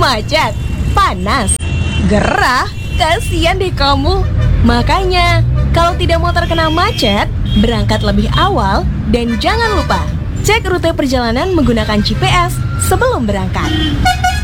Macet, panas, gerah, kasihan deh kamu. Makanya, kalau tidak mau terkena macet, berangkat lebih awal dan jangan lupa cek rute perjalanan menggunakan GPS sebelum berangkat.